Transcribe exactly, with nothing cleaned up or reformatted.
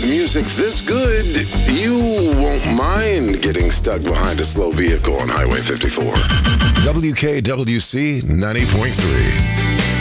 music this good, you won't mind getting stuck behind a slow vehicle on Highway fifty-four. W K W C ninety point three.